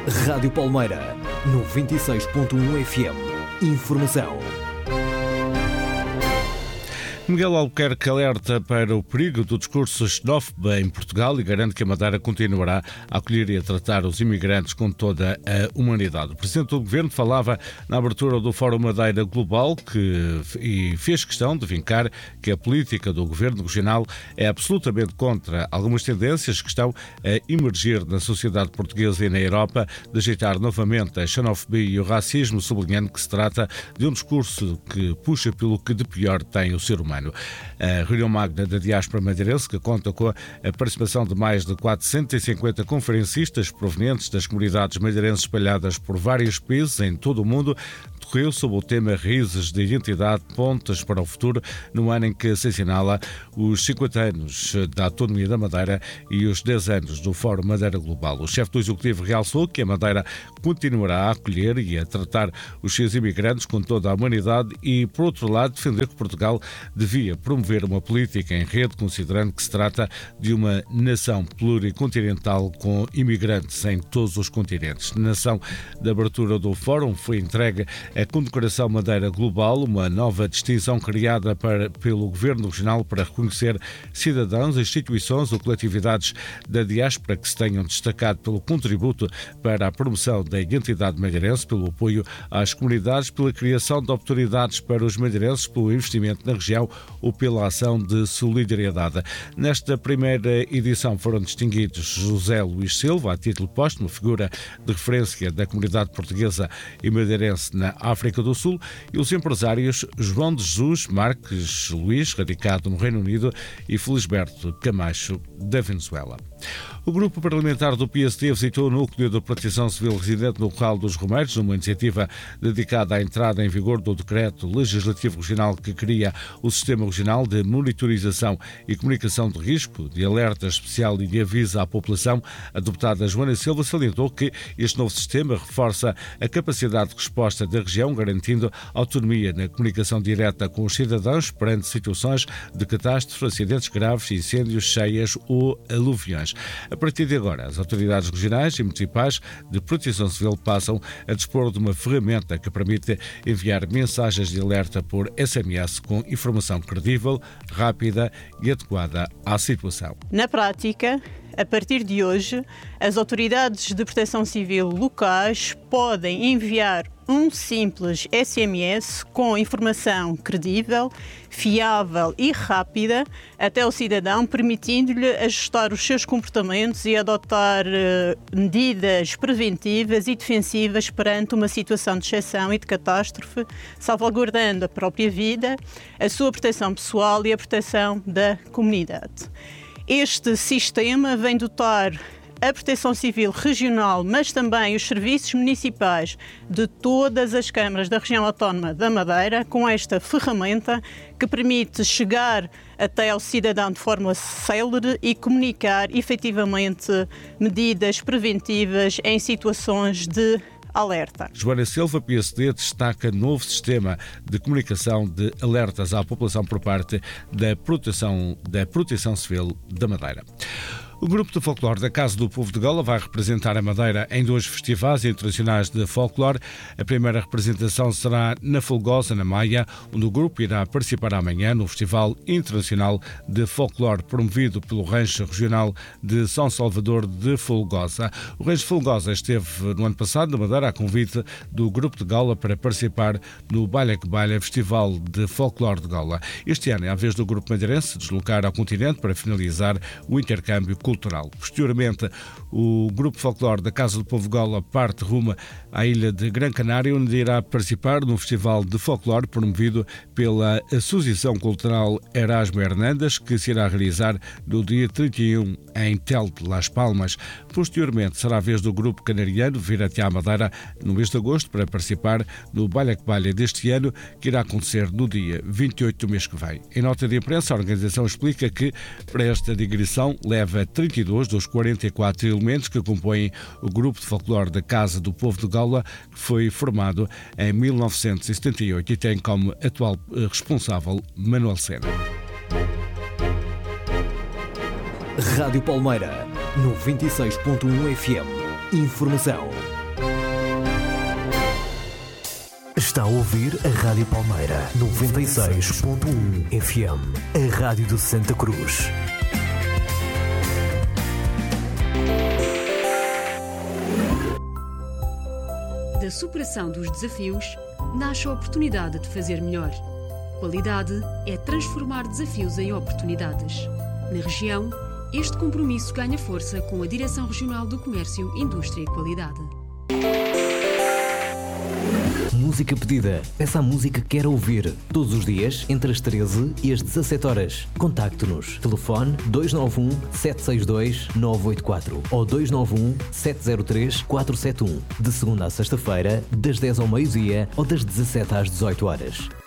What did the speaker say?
Rádio Palmeira, 96.1 FM. Informação. Miguel Albuquerque alerta para o perigo do discurso xenófobo em Portugal e garante que a Madeira continuará a acolher e a tratar os imigrantes com toda a humanidade. O Presidente do Governo falava na abertura do Fórum Madeira Global e fez questão de vincar que a política do Governo regional é absolutamente contra algumas tendências que estão a emergir na sociedade portuguesa e na Europa, de ajeitar novamente a xenofobia e o racismo, sublinhando que se trata de um discurso que puxa pelo que de pior tem o ser humano. A reunião magna da diáspora madeirense, que conta com a participação de mais de 450 conferencistas provenientes das comunidades madeirenses espalhadas por vários países em todo o mundo, decorreu sob o tema Raízes de Identidade, Pontas para o Futuro, no ano em que se assinala os 50 anos da autonomia da Madeira e os 10 anos do Fórum Madeira Global. O chefe do Executivo realçou que a Madeira continuará a acolher e a tratar os seus imigrantes com toda a humanidade e, por outro lado, defender que Portugal devia promover uma política em rede, considerando que se trata de uma nação pluricontinental com imigrantes em todos os continentes. Na nação da abertura do Fórum foi entregue a Condecoração Madeira Global, uma nova distinção criada pelo Governo Regional para reconhecer cidadãos, instituições ou coletividades da diáspora que se tenham destacado pelo contributo para a promoção da identidade madeirense, pelo apoio às comunidades, pela criação de oportunidades para os madeirenses, pelo investimento na região ou pela ação de solidariedade. Nesta primeira edição foram distinguidos José Luís Silva, a título póstumo, figura de referência da comunidade portuguesa e madeirense na África do Sul, e os empresários João de Jesus Marques Luís, radicado no Reino Unido, e Felisberto Camacho, da Venezuela. O grupo parlamentar do PSD visitou o núcleo de proteção civil residente no Corral dos Romeiros, numa iniciativa dedicada à entrada em vigor do decreto legislativo regional que cria o Sistema Regional de Monitorização e Comunicação de Risco, de alerta especial e de aviso à população. A deputada Joana Silva salientou que este novo sistema reforça a capacidade de resposta da região, garantindo autonomia na comunicação direta com os cidadãos perante situações de catástrofe, acidentes graves, incêndios, cheias ou aluviões. A partir de agora, as autoridades regionais e municipais de proteção civil passam a dispor de uma ferramenta que permite enviar mensagens de alerta por SMS com informação credível, rápida e adequada à situação. Na prática, a partir de hoje, as autoridades de proteção civil locais podem enviar um simples SMS com informação credível, fiável e rápida até o cidadão, permitindo-lhe ajustar os seus comportamentos e adotar medidas preventivas e defensivas perante uma situação de exceção e de catástrofe, salvaguardando a própria vida, a sua proteção pessoal e a proteção da comunidade. Este sistema vem dotar a Proteção Civil Regional, mas também os serviços municipais de todas as câmaras da região autónoma da Madeira com esta ferramenta que permite chegar até ao cidadão de forma célere e comunicar efetivamente medidas preventivas em situações de alerta. Joana Silva, PSD, destaca novo sistema de comunicação de alertas à população por parte da Proteção Civil da Madeira. O grupo de folclore da Casa do Povo de Gola vai representar a Madeira em 2 festivais internacionais de folclore. A primeira representação será na Folgosa, na Maia, onde o grupo irá participar amanhã no Festival Internacional de Folclore promovido pelo Rancho Regional de São Salvador de Folgosa. O Rancho Folgosa esteve no ano passado na Madeira a convite do grupo de Gola para participar no Baile que Baile Festival de Folclore de Gola. Este ano é a vez do grupo madeirense deslocar ao continente para finalizar o intercâmbio cultural. Posteriormente, o grupo folclore da Casa do Povo Gola parte rumo à ilha de Gran Canária, onde irá participar num festival de folclore promovido pela Associação Cultural Erasmo Hernandes, que se irá realizar no dia 31 em Tel de Las Palmas. Posteriormente, será a vez do grupo canariano vir até à Madeira no mês de agosto para participar no Baile que Baile deste ano, que irá acontecer no dia 28 do mês que vem. Em nota de imprensa, a organização explica que para esta digressão leva 32 dos 44 elementos que compõem o grupo de folclore da Casa do Povo de Gola, que foi formado em 1978 e tem como atual responsável Manuel Sena. Rádio Palmeira, 96.1 FM. Informação. Está a ouvir a Rádio Palmeira 96.1 FM, a Rádio de Santa Cruz. Da superação dos desafios, nasce a oportunidade de fazer melhor. Qualidade é transformar desafios em oportunidades. Na região, este compromisso ganha força com a Direção Regional do Comércio, Indústria e Qualidade. Música pedida. Peça a música que quer ouvir. Todos os dias, entre as 13 e as 17 horas. Contacte-nos. Telefone 291 762 984 ou 291 703 471. De segunda a sexta-feira, das 10 ao meio-dia ou das 17 às 18 horas.